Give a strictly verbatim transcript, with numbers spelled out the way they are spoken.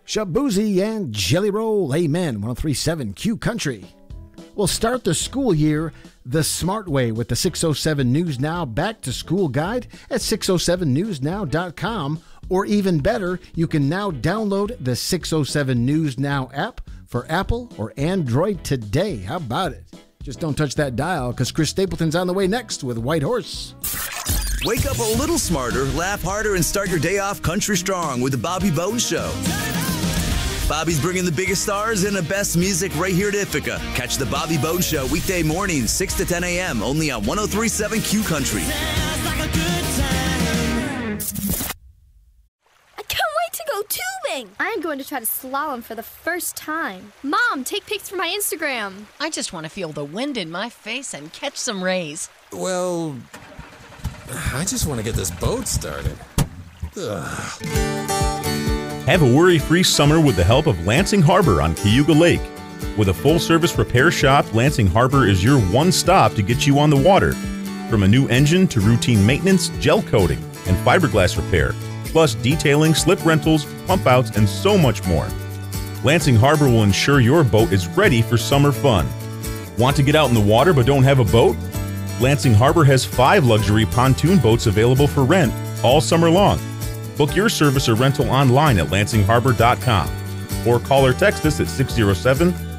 Shabuzi and Jelly Roll, amen, one oh three point seven Q Country. We'll start the school year the smart way with the six oh seven News Now Back to School Guide at six oh seven news now dot com, or even better, you can now download the six oh seven News Now app for Apple or Android today. How about it? Just don't touch that dial, because Chris Stapleton's on the way next with White Horse. Wake up a little smarter, laugh harder, and start your day off country strong with the Bobby Bones Show. Bobby's bringing the biggest stars and the best music right here at Ithaca. Catch the Bobby Bones Show weekday mornings, six to ten a.m. only on one oh three point seven Q Country. I can't wait to go tubing. I'm going to try to slalom for the first time. Mom, take pics for my Instagram. I just want to feel the wind in my face and catch some rays. Well, I just want to get this boat started. Ugh. Have a worry-free summer with the help of Lansing Harbor on Cayuga Lake. With a full-service repair shop, Lansing Harbor is your one stop to get you on the water. From a new engine to routine maintenance, gel coating, and fiberglass repair, plus detailing, slip rentals, pump outs, and so much more. Lansing Harbor will ensure your boat is ready for summer fun. Want to get out in the water but don't have a boat? Lansing Harbor has five luxury pontoon boats available for rent all summer long. Book your service or rental online at lansing harbor dot com or call or text us at six oh seven,